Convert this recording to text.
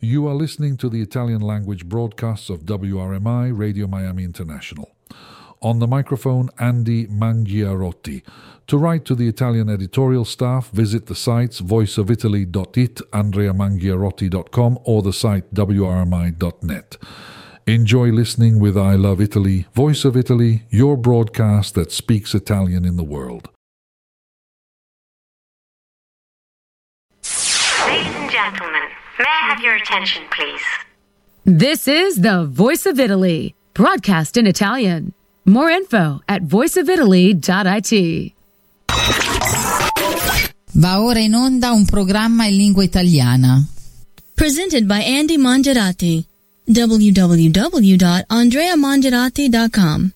You are listening to the Italian language broadcasts of WRMI Radio Miami International. On the microphone, Andy Mangiarotti. To write to the Italian editorial staff, visit the sites voiceofitaly.it, andreamangiarotti.com, or the site wrmi.net. Enjoy listening with I Love Italy, Voice of Italy, your broadcast that speaks Italian in the world. Ladies and gentlemen, may I have your attention, please? This is the Voice of Italy, broadcast in Italian. More info at voiceofitaly.it. Va ora in onda un programma in lingua italiana. Presented by Andy Mangiarotti. www.andreamangiarotti.com